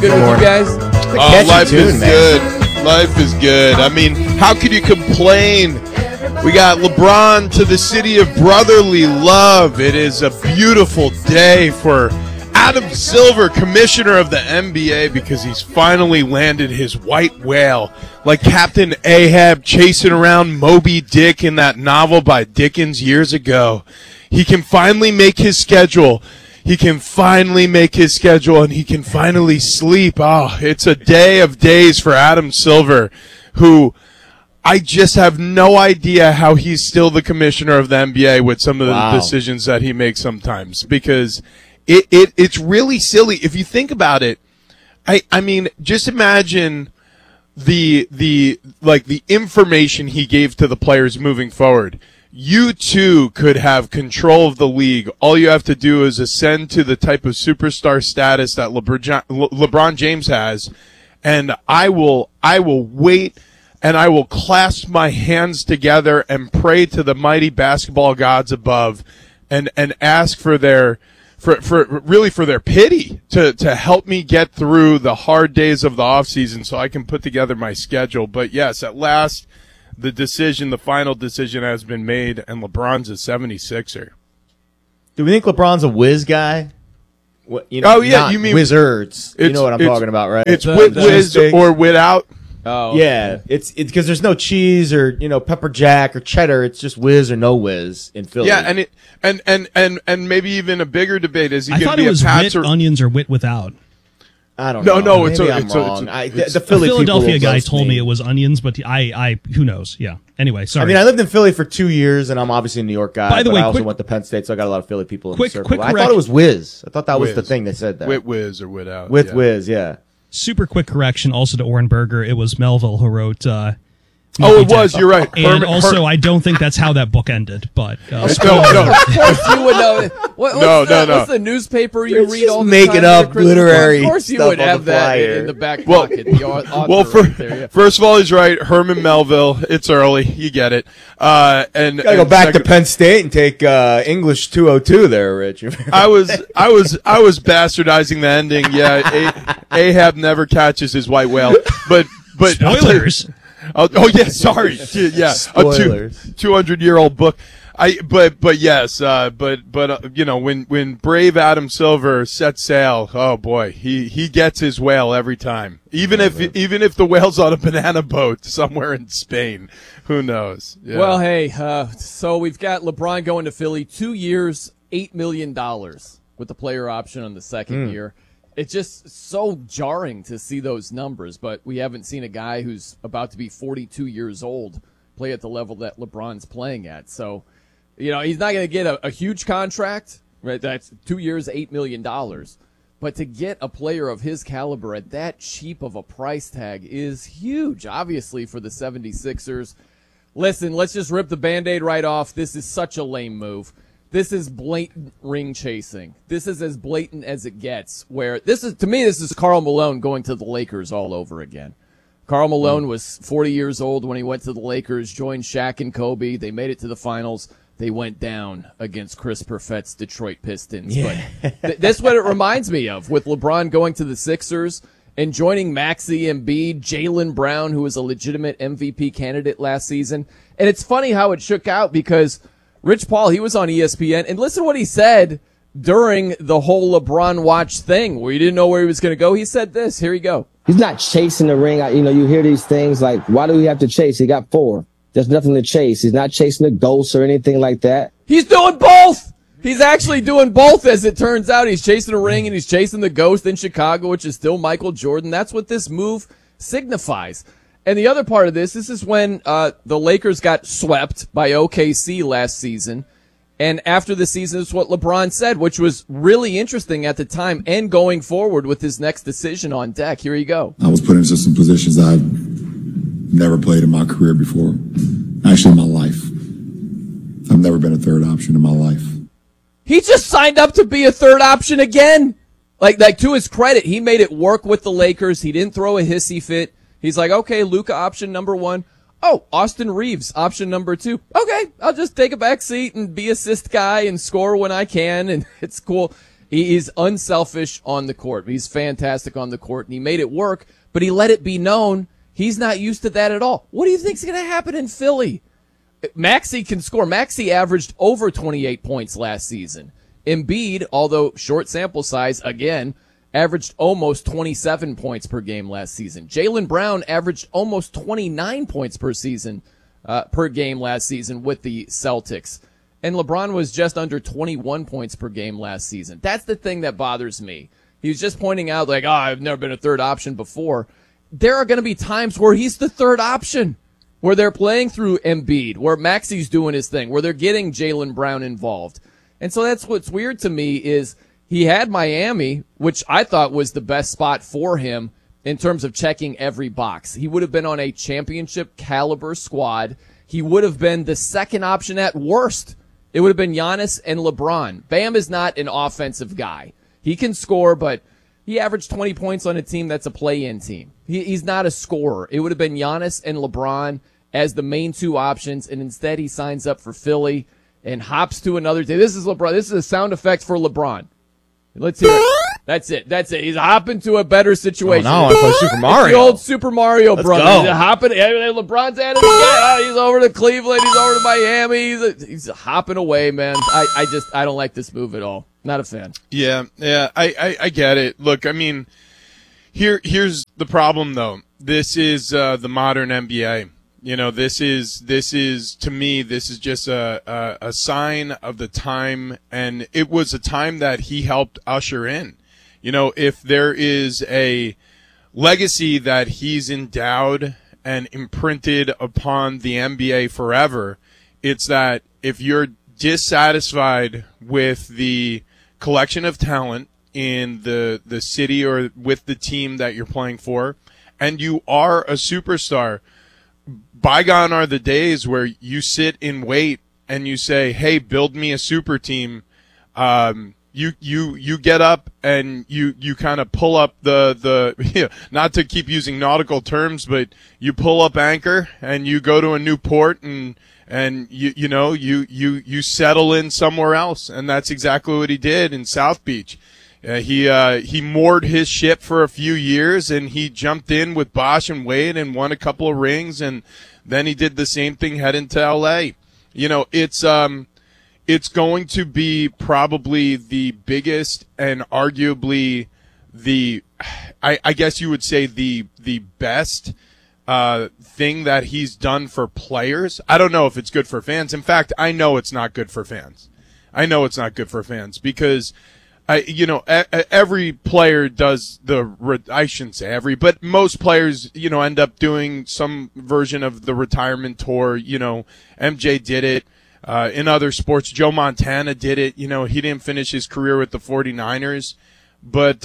good with you guys? Oh, life is good. Life is good. I mean, how could you complain? We got LeBron to the city of brotherly love. It is a beautiful day for Adam Silver, commissioner of the NBA, because he's finally landed his white whale like Captain Ahab chasing around Moby Dick in that novel by Dickens years ago. He can finally make his schedule. He can finally make his schedule, and he can finally sleep. Oh, it's a day of days for Adam Silver, who I just have no idea how he's still the commissioner of the NBA with some of the decisions that he makes sometimes, because it's really silly. If you think about it, I mean, just imagine the information he gave to the players moving forward. You too could have control of the league. All you have to do is ascend to the type of superstar status that LeBron James has, and I will wait and I will clasp my hands together and pray to the mighty basketball gods above and ask for their pity to help me get through the hard days of the offseason so I can put together my schedule. But yes, at last, the final decision has been made, and LeBron's a 76er. Do we think LeBron's a whiz guy? You mean wizards? You know what I'm talking about, right? It's with whiz or without. Oh, yeah. It's because there's no cheese or pepper jack or cheddar. It's just whiz or no whiz in Philly. Yeah, and maybe even a bigger debate is he going to be a Pats or onions or wit without. I don't know. No, maybe I'm wrong. The Philadelphia guy told me it was onions, but I who knows? Yeah. Anyway, sorry. I mean, I lived in Philly for 2 years, and I'm obviously a New York guy. By the way, I also went to Penn State, so I got a lot of Philly people in the circle. I thought it was whiz. I thought that was the thing they said there. With whiz or without. With whiz, yeah. Super quick correction also to Oren Berger. It was Melville who wrote it was. You're right. And I don't think that's how that book ended. But no. Of course you would know. What's the newspaper you read all the time? Make it up, literary. Of course you would have that in the back pocket. First of all, he's right. Herman Melville. It's early. You get it. And gotta go back to Penn State and take English 202 there, Rich. I was bastardizing the ending. Yeah, Ahab never catches his white whale. But spoilers. Oh yeah, sorry. Yeah, spoilers. A 200-year-old book. But yes, when brave Adam Silver sets sail, oh boy, he gets his whale every time. Even if the whale's on a banana boat somewhere in Spain, who knows? Yeah. Well, hey, so we've got LeBron going to Philly, 2 years, $8 million with the player option on the second year. It's just so jarring to see those numbers, but we haven't seen a guy who's about to be 42 years old play at the level that LeBron's playing at. So, he's not going to get a huge contract, right? That's 2 years, $8 million. But to get a player of his caliber at that cheap of a price tag is huge, obviously, for the 76ers. Listen, let's just rip the Band-Aid right off. This is such a lame move. This is blatant ring chasing. This is as blatant as it gets. This is Karl Malone going to the Lakers all over again. Karl Malone was 40 years old when he went to the Lakers, joined Shaq and Kobe. They made it to the finals. They went down against Chris Perfett's Detroit Pistons. Yeah. But that's what it reminds me of, with LeBron going to the Sixers and joining Maxey, Embiid, Jaylen Brown, who was a legitimate MVP candidate last season. And it's funny how it shook out, because Rich Paul, he was on ESPN, and listen to what he said during the whole LeBron watch thing where he didn't know where he was going to go. He said this. Here you go. He's not chasing the ring. You hear these things like, why do we have to chase? He got 4. There's nothing to chase. He's not chasing the ghosts or anything like that. He's doing both. He's actually doing both, as it turns out. He's chasing a ring and he's chasing the ghost in Chicago, which is still Michael Jordan. That's what this move signifies. And the other part of this is when the Lakers got swept by OKC last season. And after the season, is what LeBron said, which was really interesting at the time and going forward with his next decision on deck. Here you go. I was put into some positions I've never played in my career before. Actually, in my life. I've never been a third option in my life. He just signed up to be a third option again. Like to his credit, he made it work with the Lakers. He didn't throw a hissy fit. He's like, okay, Luka option number 1. Oh, Austin Reeves option number 2. Okay, I'll just take a back seat and be assist guy and score when I can, and it's cool. He is unselfish on the court. He's fantastic on the court, and he made it work, but he let it be known he's not used to that at all. What do you think's going to happen in Philly? Maxey can score. Maxey averaged over 28 points last season. Embiid, although short sample size, again, averaged almost 27 points per game last season. Jaylen Brown averaged almost 29 points per game last season with the Celtics. And LeBron was just under 21 points per game last season. That's the thing that bothers me. He was just pointing out, like, I've never been a third option before. There are going to be times where he's the third option, where they're playing through Embiid, where Maxey's doing his thing, where they're getting Jaylen Brown involved. And so that's what's weird to me is he had Miami, which I thought was the best spot for him in terms of checking every box. He would have been on a championship caliber squad. He would have been the second option at worst. It would have been Giannis and LeBron. Bam is not an offensive guy. He can score, but he averaged 20 points on a team that's a play-in team. He's not a scorer. It would have been Giannis and LeBron as the main two options, and instead he signs up for Philly and hops to another team. This is LeBron. This is a sound effect for LeBron. Let's hear it. That's it. He's hopping to a better situation. Oh, no, I play Super Mario. It's the old Super Mario Brothers. go. He's hopping. LeBron's at it again. He's over to Cleveland. He's over to Miami. He's hopping away, man. I don't like this move at all. Not a fan. Yeah, I get it. Look, I mean, here's the problem though. This is the modern NBA. You know, this is to me, this is just a sign of the time, and it was a time that he helped usher in. You know, if there is a legacy that he's endowed and imprinted upon the NBA forever, it's that if you're dissatisfied with the collection of talent in the city or with the team that you're playing for, and you are a superstar, bygone are the days where you sit and wait and you say, hey, build me a super team. You get up and you kind of pull up the not to keep using nautical terms, but you pull up anchor and you go to a new port and you settle in somewhere else. And that's exactly what he did in South Beach. He moored his ship for a few years and he jumped in with Bosh and Wade and won a couple of rings, and then he did the same thing heading to LA. You know, it's going to be probably the biggest and arguably I guess you would say the best thing that he's done for players. I don't know if it's good for fans. In fact, I know it's not good for fans. Because every player does I shouldn't say every, but most players, end up doing some version of the retirement tour. MJ did it. In other sports, Joe Montana did it. He didn't finish his career with the 49ers, but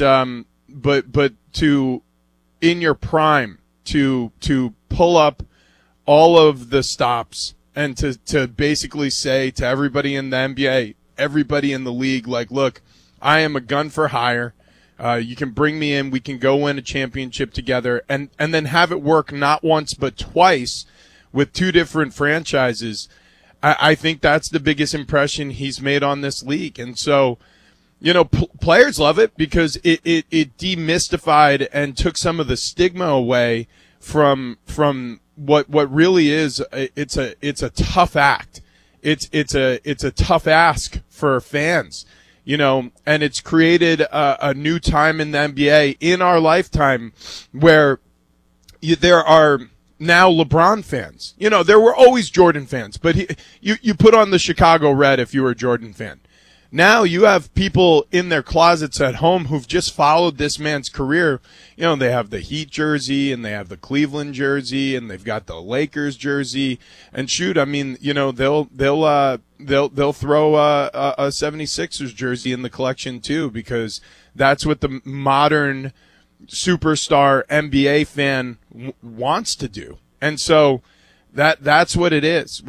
to, in your prime, to pull up all of the stops and to basically say to everybody in the NBA, everybody in the league, like, look, I am a gun for hire. You can bring me in. We can go win a championship together, and then have it work not once but twice with two different franchises. I think that's the biggest impression he's made on this league. And so, players love it because it demystified and took some of the stigma away from what really is. It's a tough act. It's a tough ask for fans. And it's created a new time in the NBA in our lifetime where there are now LeBron fans. There were always Jordan fans, but you put on the Chicago Red if you were a Jordan fan. Now you have people in their closets at home who've just followed this man's career. They have the Heat jersey and they have the Cleveland jersey and they've got the Lakers jersey. And shoot, I mean, they'll throw a 76ers jersey in the collection too, because that's what the modern superstar NBA fan wants to do. And so that's what it is.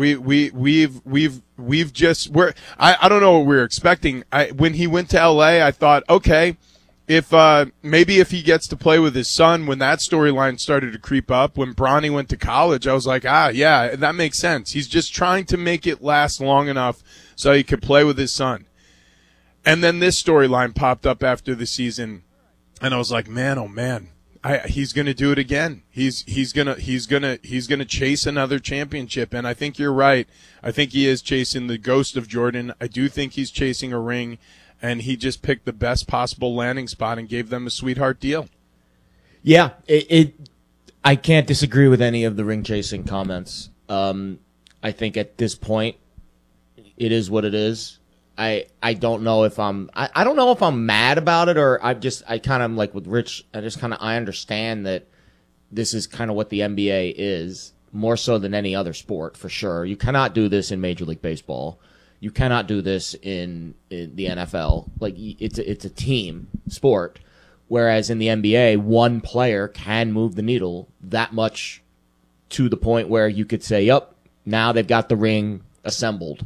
I don't know what we were expecting. When he went to LA, I thought, okay, if he gets to play with his son, when that storyline started to creep up, when Bronny went to college, I was like, yeah, that makes sense. He's just trying to make it last long enough so he could play with his son. And then this storyline popped up after the season, and I was like, man, oh man, he's going to do it again. He's going to chase another championship. And I think you're right. I think he is chasing the ghost of Jordan. I do think he's chasing a ring, and he just picked the best possible landing spot and gave them a sweetheart deal. Yeah, I can't disagree with any of the ring chasing comments. I think at this point, it is what it is. I don't know if I don't know if I'm mad about it, or I kind of like with Rich. I understand that this is kind of what the NBA is, more so than any other sport for sure. You cannot do this in Major League Baseball. You cannot do this in the NFL. Like it's a team sport, whereas in the NBA, one player can move the needle that much to the point where you could say, "Yep, now they've got the ring assembled."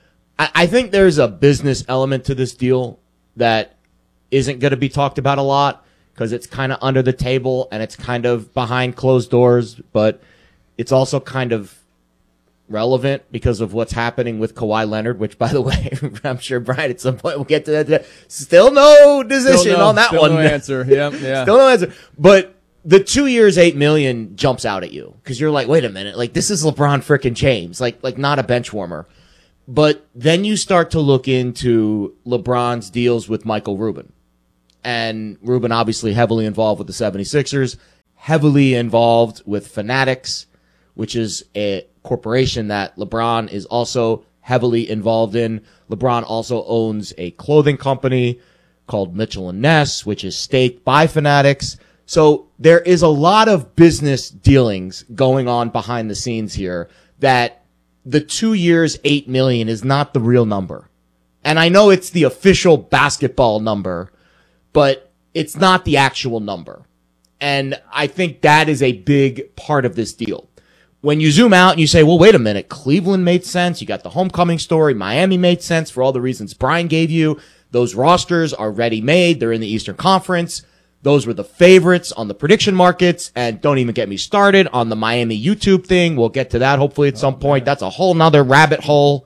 I think there's a business element to this deal that isn't going to be talked about a lot because it's kind of under the table and it's kind of behind closed doors, but it's also kind of relevant because of what's happening with Kawhi Leonard, which, by the way, I'm sure, Brian, at some point we'll get to that. Still no decision on that one. Still no answer. Yeah. Still no answer. But the 2 years, $8 million jumps out at you because you're like, wait a minute, like this is LeBron frickin' James, like not a bench warmer. But then you start to look into LeBron's deals with Michael Rubin. And Rubin obviously heavily involved with the 76ers, heavily involved with Fanatics, which is a corporation that LeBron is also heavily involved in. LeBron also owns a clothing company called Mitchell & Ness, which is staked by Fanatics. So there is a lot of business dealings going on behind the scenes here that the 2 years, $8 million is not the real number. And I know it's the official basketball number, but it's not the actual number. And I think that is a big part of this deal. When you zoom out and you say, well, wait a minute, Cleveland made sense. You got the homecoming story. Miami made sense for all the reasons Brian gave you. Those rosters are ready-made. They're in the Eastern Conference. Those were the favorites on the prediction markets. And don't even get me started on the Miami YouTube thing. We'll get to that hopefully at some point. That's a whole nother rabbit hole.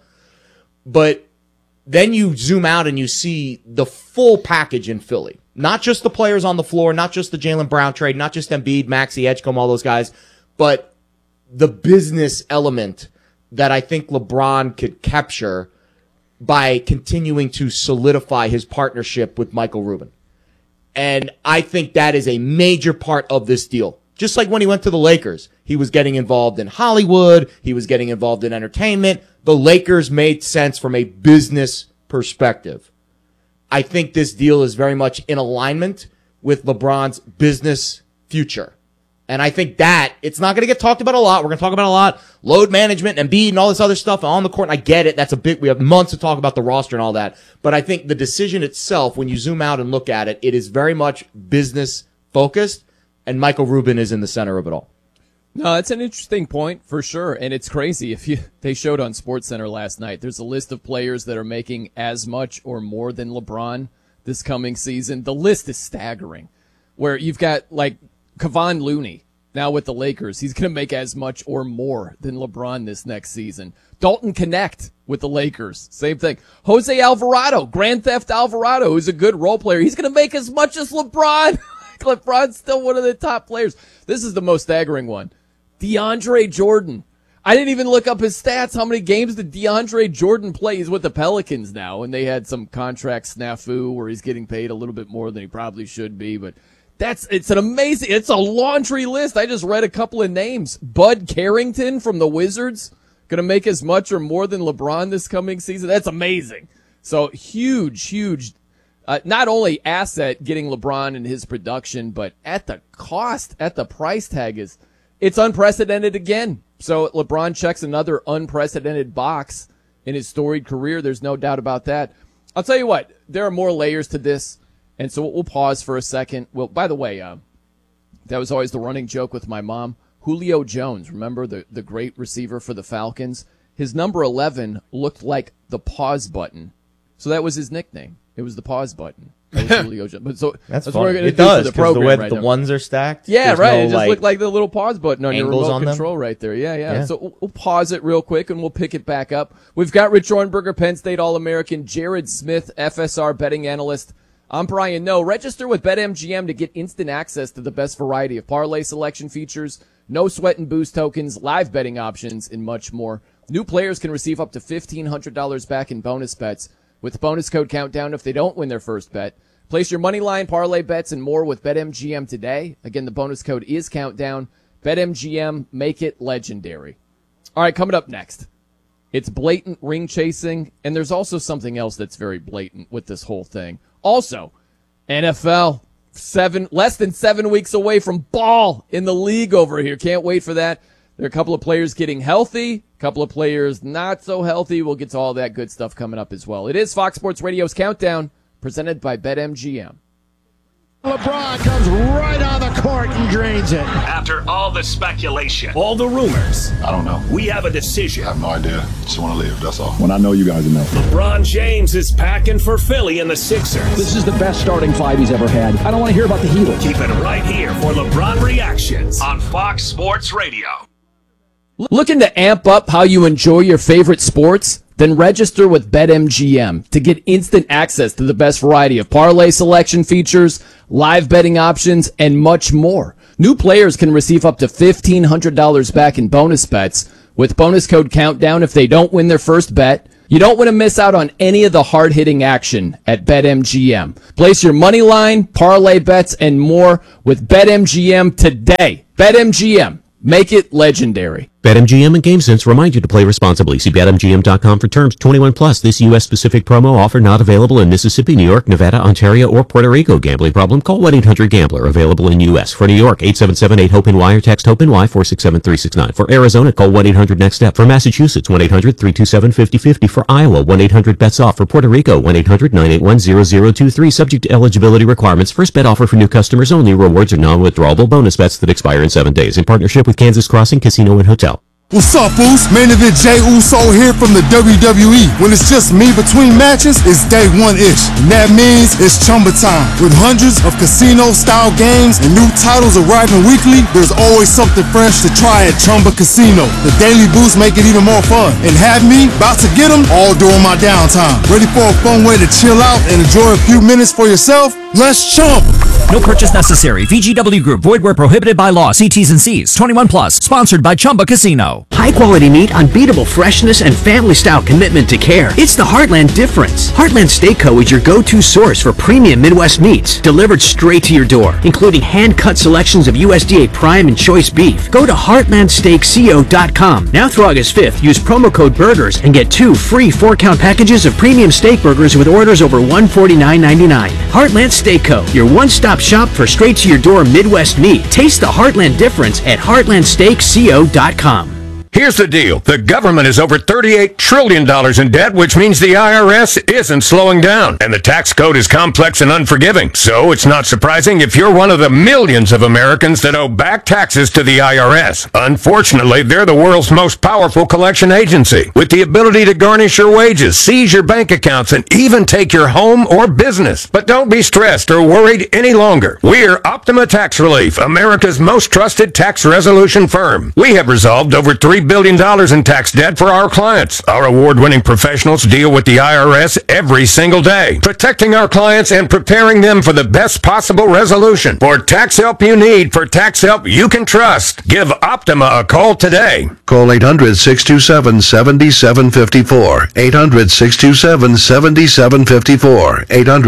But then you zoom out and you see the full package in Philly. Not just the players on the floor, not just the Jaylen Brown trade, not just Embiid, Maxey, Edgecombe, all those guys, but the business element that I think LeBron could capture by continuing to solidify his partnership with Michael Rubin. And I think that is a major part of this deal. Just like when he went to the Lakers, he was getting involved in Hollywood. He was getting involved in entertainment. The Lakers made sense from a business perspective. I think this deal is very much in alignment with LeBron's business future. And I think that it's not going to get talked about a lot. We're going to talk about a lot. Load management and Embiid and all this other stuff on the court. And I get it. We have months to talk about the roster and all that. But I think the decision itself, when you zoom out and look at it, it is very much business focused. And Michael Rubin is in the center of it all. No, that's an interesting point for sure. And it's crazy. They showed on SportsCenter last night, there's a list of players that are making as much or more than LeBron this coming season. The list is staggering, where you've got like Kevon Looney now with the Lakers. He's going to make as much or more than LeBron this next season. Dalton Connect with the Lakers. Same thing. Jose Alvarado, Grand Theft Alvarado, who's a good role player. He's going to make as much as LeBron. LeBron's still one of the top players. This is the most staggering one. DeAndre Jordan. I didn't even look up his stats. How many games did DeAndre Jordan play? He's with the Pelicans now, and they had some contract snafu where he's getting paid a little bit more than he probably should be, but it's a laundry list. I just read a couple of names. Bud Carrington from the Wizards, going to make as much or more than LeBron this coming season. That's amazing. So huge, not only asset getting LeBron and his production, but at the cost, at the price tag it's unprecedented again. So LeBron checks another unprecedented box in his storied career. There's no doubt about that. I'll tell you what, there are more layers to this. And so we'll pause for a second. Well, by the way, that was always the running joke with my mom. Julio Jones, remember the great receiver for the Falcons? His number 11 looked like the pause button. So that was his nickname. It was the pause button. But so That's what funny. we're going to It do does, for the because program the way right that the now. ones are stacked. Yeah, there's right. no, It just looked like the little pause button on your angles remote on them. control right there. Yeah. Yeah. So we'll pause it real quick and we'll pick it back up. We've got Rich Ornberger, Penn State All-American, Jared Smith, FSR betting analyst. I'm Brian Noe. Register with BetMGM to get instant access to the best variety of parlay selection features, no sweat and boost tokens, live betting options, and much more. New players can receive up to $1,500 back in bonus bets with bonus code Countdown if they don't win their first bet. Place your money line, parlay bets, and more with BetMGM today. Again, the bonus code is Countdown. BetMGM, make it legendary. All right, coming up next. It's blatant ring chasing, and there's also something else that's very blatant with this whole thing. Also, NFL, less than 7 weeks away from ball in the league over here. Can't wait for that. There are a couple of players getting healthy, a couple of players not so healthy. We'll get to all that good stuff coming up as well. It is Fox Sports Radio's Countdown, presented by BetMGM. LeBron comes right on the court and drains it. After all the speculation, all the rumors, I don't know. we have a decision. I have no idea. Just want to live, that's all. When I know you guys know. LeBron James is packing for Philly and the Sixers. This is the best starting five he's ever had. I don't want to hear about the Heatles. Keep it right here for LeBron Reactions on Fox Sports Radio. Looking to amp up how you enjoy your favorite sports? Then register with BetMGM to get instant access to the best variety of parlay selection features, live betting options, and much more. New players can receive up to $1,500 back in bonus bets with bonus code Countdown if they don't win their first bet. You don't want to miss out on any of the hard-hitting action at BetMGM. Place your money line, parlay bets, and more with BetMGM today. BetMGM. Make it legendary. BetMGM and GameSense remind you to play responsibly. See BetMGM.com for terms. 21 plus. This U.S.-specific promo offer not available in Mississippi, New York, Nevada, Ontario, or Puerto Rico. Gambling problem? Call 1-800-GAMBLER. Available in U.S. For New York, 877-8-HOPE-NY or text HOPE-NY 467-369. For Arizona, call 1-800-NEXT-STEP. For Massachusetts, 1-800-327-5050. For Iowa, 1-800-BETS-OFF. For Puerto Rico, 1-800-981-0023. Subject to eligibility requirements. First bet offer for new customers only. Rewards are non-withdrawable bonus bets that expire in 7 days. In partnership with Kansas Crossing Casino and Hotel. What's up, Boost? Main event Jey Uso here from the WWE. When it's just me between matches, it's day one-ish. And that means it's Chumba time. With hundreds of casino-style games and new titles arriving weekly, there's always something fresh to try at Chumba Casino. The Daily Boost make it even more fun. And have me about to get them all during my downtime. Ready for a fun way to chill out and enjoy a few minutes for yourself? Let's chump! No purchase necessary. VGW Group. Void where prohibited by law. See T's and C's. 21 plus. Sponsored by Chumba Casino. High quality meat, unbeatable freshness, and family style commitment to care. It's the Heartland difference. Heartland Steak Co. is your go-to source for premium Midwest meats, delivered straight to your door, including hand-cut selections of USDA prime and choice beef. Go to heartlandsteakco.com. Now through August 5th, use promo code BURGERS and get 2 free 4-count packages of premium steak burgers with orders over $149.99. Heartland Steak Co. Your one-stop shop for straight-to-your-door Midwest meat. Taste the Heartland difference at heartlandsteakco.com. Here's the deal. The government is over $38 trillion in debt, which means the IRS isn't slowing down. And the tax code is complex and unforgiving. So it's not surprising if you're one of the millions of Americans that owe back taxes to the IRS. Unfortunately, they're the world's most powerful collection agency, with the ability to garnish your wages, seize your bank accounts, and even take your home or business. But don't be stressed or worried any longer. We're Optima Tax Relief, America's most trusted tax resolution firm. We have resolved over $3 billion in tax debt for our clients. Our award-winning professionals deal with the IRS every single day, protecting our clients and preparing them for the best possible resolution. For tax help you need, for tax help you can trust, give Optima a call today. Call 800-627-7754. 800-627-7754.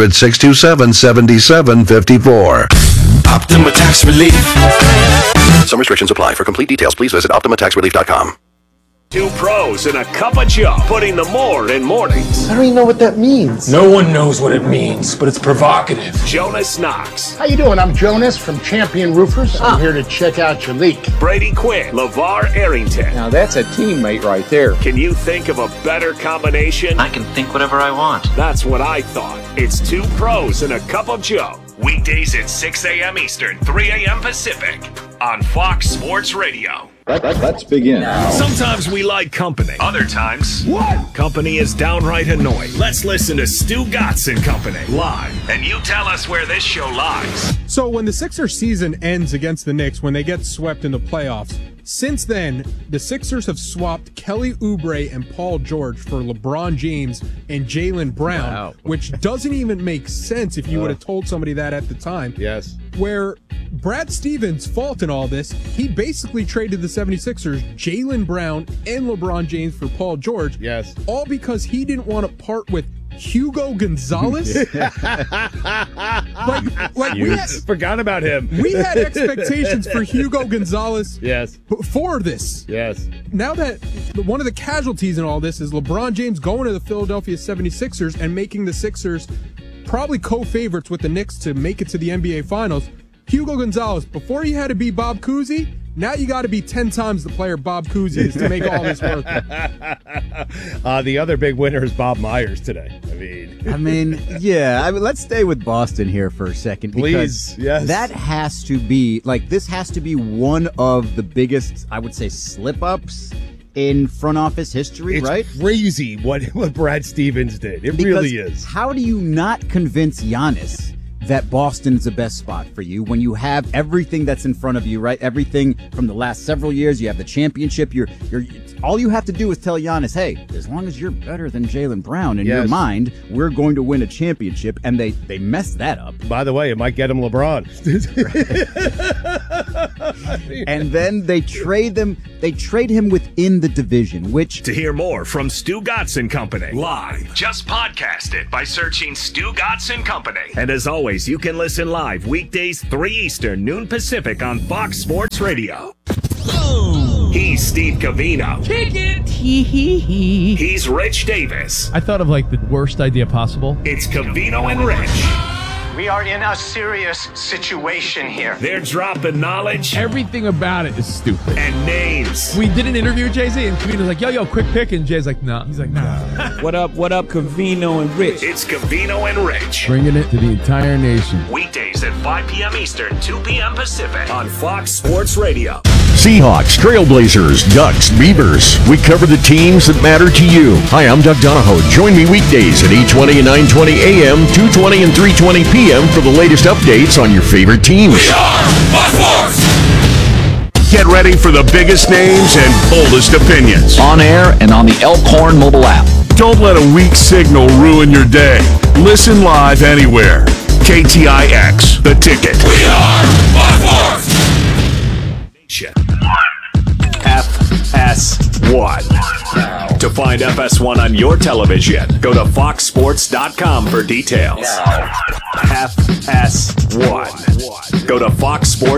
800-627-7754. Optima Tax Relief. Some restrictions apply. For complete details, please visit OptimaTaxRelief.com. 2 pros and a cup of Joe, putting the more in mornings. I don't even know what that means. No one knows what it means, but it's provocative. Jonas Knox. How you doing? I'm Jonas from Champion Roofers. I'm here to check out your leak. Brady Quinn. LeVar Arrington. Now that's a teammate right there. Can you think of a better combination? I can think whatever I want. That's what I thought. It's 2 pros and a cup of Joe. Weekdays at 6 a.m. Eastern, 3 a.m. Pacific on Fox Sports Radio. Let's begin. Sometimes we like company. Other times, company is downright annoying. Let's listen to Stu Gatz and Company live, and you tell us where this show lies. So when the Sixers season ends against the Knicks, when they get swept in the playoffs, since then, the Sixers have swapped Kelly Oubre and Paul George for LeBron James and Jaylen Brown, which doesn't even make sense if you would have told somebody that at the time. Yes. Where Brad Stevens' fault in all this, he basically traded the 76ers Jaylen Brown and LeBron James for Paul George. Yes. All because he didn't want to part with Hugo Gonzalez? We forgot about him. We had expectations for Hugo Gonzalez before this. Yes. Now that one of the casualties in all this is LeBron James going to the Philadelphia 76ers and making the Sixers probably co-favorites with the Knicks to make it to the NBA Finals, Hugo Gonzalez, before you had to be Bob Cousy, now you got to be 10 times the player Bob Cousy is to make all this work. The other big winner is Bob Myers today. Let's stay with Boston here for a second. Please, yes. That has to be, this has to be one of the biggest, I would say, slip-ups in front office history, right? It's crazy what Brad Stevens did. It really is. How do you not convince Giannis that Boston is the best spot for you when you have everything that's in front of you, right? Everything from the last several years. You have the championship. You're all you have to do is tell Giannis, hey, as long as you're better than Jaylen Brown in your mind, we're going to win a championship. And they messed that up. By the way, it might get him LeBron. And then they trade him within the division, which... To hear more from Stu Gatz and Company live, just podcast it by searching Stu Gatz and Company. And as always, you can listen live weekdays 3 Eastern, noon Pacific on Fox Sports Radio. He's Steve Covino. Kick it! He's Rich Davis. I thought of the worst idea possible. It's Covino and Rich. We are in a serious situation here. They're dropping knowledge. Everything about it is stupid. And names. We did an interview with Jay-Z, and Covino's like, yo, quick pick. And Jay's like, no. He's like, nah. What up, Covino and Rich? It's Covino and Rich. Bringing it to the entire nation. Weekdays at 5 p.m. Eastern, 2 p.m. Pacific on Fox Sports Radio. Seahawks, Trailblazers, Ducks, Beavers. We cover the teams that matter to you. Hi, I'm Doug Donahoe. Join me weekdays at 8:20 and 9:20 a.m., 2:20 and 3:20 p.m. for the latest updates on your favorite teams. We are Fox Sports! Get ready for the biggest names and boldest opinions. On air and on the Elkhorn mobile app. Don't let a weak signal ruin your day. Listen live anywhere. KTIX, The Ticket. We are Fox Sports! FS1. To find FS1 on your television, go to foxsports.com for details. FS1. Go to Fox Sports.